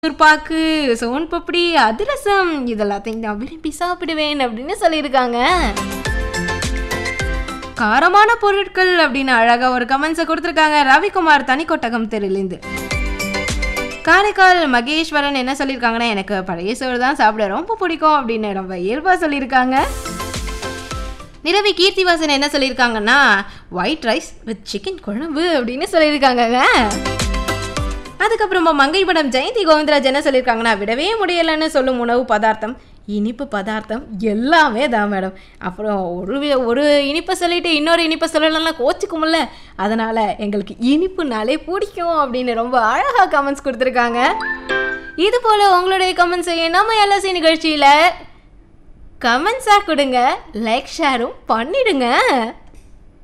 பாக்கு, சோன் பப்படி, அதிரசம் இதெல்லாத்தையும் நான் விரும்பி சாப்பிடுவேன் அப்படின்னு சொல்லியிருக்காங்க. காரமான பொருட்கள் அப்படின்னு அழகா ஒரு கமெண்ட்ஸை கொடுத்துருக்காங்க ரவிக்குமார் தனிக்கொட்டகம் தெருலேருந்து. காரைக்கால் மகேஸ்வரன் என்ன சொல்லியிருக்காங்கன்னா, எனக்கு பழைய சோறு தான் சாப்பிட ரொம்ப பிடிக்கும் அப்படின்னு ரொம்ப இயல்பாக சொல்லியிருக்காங்க. நிரவி கீர்த்திவாசன் என்ன சொல்லியிருக்காங்கன்னா, ஒயிட் ரைஸ் வித் சிக்கன் குழம்பு அப்படின்னு சொல்லியிருக்காங்கங்க. அதுக்கப்புறமா மங்கை படம் ஜெயந்தி கோவிந்தராஜ் என்ன சொல்லியிருக்காங்கன்னா, விடவே முடியலைன்னு சொல்லும் உணவு பதார்த்தம் இனிப்பு பதார்த்தம் எல்லாமே தான் மேடம். அப்புறம் ஒரு இனிப்பை சொல்லிட்டு இன்னொரு இனிப்பை சொல்லலாம் கோச்சிக்கும்ல, அதனால் எங்களுக்கு இனிப்புனாலே பிடிக்கும் அப்படின்னு ரொம்ப அழகாக கமெண்ட்ஸ் கொடுத்துருக்காங்க. இது போல் உங்களுடைய கமெண்ட்ஸை நம்ம எல்எஸ்சி நிகழ்ச்சியில் கமெண்ட்ஸாக கொடுங்க, லைக் ஷேரும் பண்ணிடுங்க.